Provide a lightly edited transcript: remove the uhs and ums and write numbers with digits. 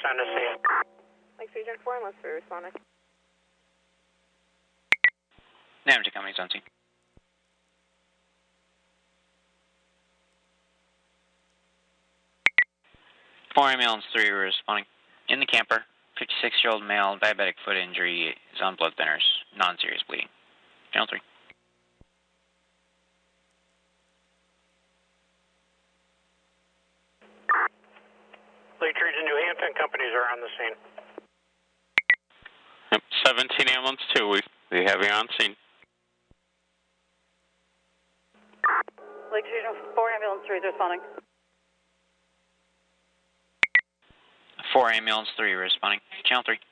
on the scene. Lakes Region 4, unless we're responding. Nam Company's on scene. 4 ambulance 3 responding. In the camper, 56-year-old male, diabetic foot injury, is on blood thinners, non-serious bleeding. Channel 3. Lake Region New Hampton companies are on the scene. Yep, 17 ambulance 2, we have you on scene. Lake Region 4, ambulance 3 is responding. 4 ambulance 3 responding. Channel 3.